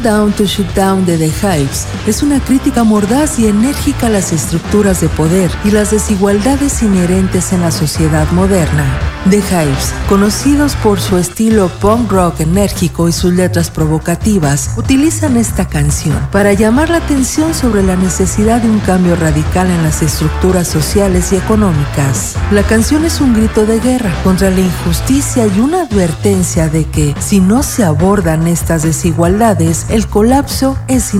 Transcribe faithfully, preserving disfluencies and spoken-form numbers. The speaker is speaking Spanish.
Down to Shoot Down de The Hives es una crítica mordaz y enérgica a las estructuras de poder y las desigualdades inherentes en la sociedad moderna. The Hives, conocidos por su estilo punk rock enérgico y sus letras provocativas, utilizan esta canción para llamar la atención sobre la necesidad de un cambio radical en las estructuras sociales y económicas. La canción es un grito de guerra contra la injusticia y una advertencia de que, si no se abordan estas desigualdades, el colapso es inevitable.